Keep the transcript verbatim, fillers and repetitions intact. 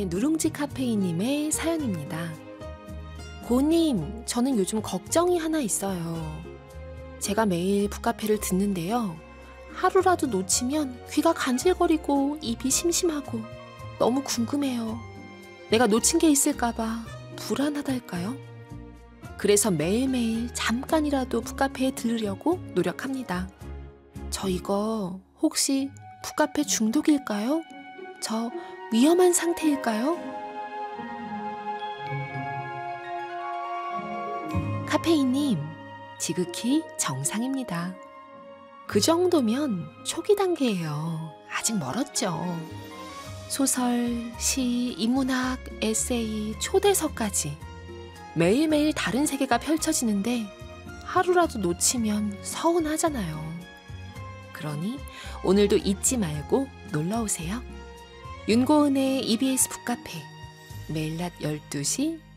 인천의 누룽지 카페인님의 사연입니다. 고님, 저는 요즘 걱정이 하나 있어요. 제가 매일 북카페를 듣는데요. 하루라도 놓치면 귀가 간질거리고 입이 심심하고 너무 궁금해요. 내가 놓친 게 있을까봐 불안하달까요? 그래서 매일매일 잠깐이라도 북카페에 들으려고 노력합니다. 저 이거 혹시 북카페 중독일까요? 저 위험한 상태일까요? 카페인님, 지극히 정상입니다. 그 정도면 초기 단계예요. 아직 멀었죠. 소설, 시, 인문학, 에세이, 초대서까지 매일매일 다른 세계가 펼쳐지는데 하루라도 놓치면 서운하잖아요. 그러니 오늘도 잊지 말고 놀러오세요. 윤고은의 이비에스 북카페, 매일 낮 열두 시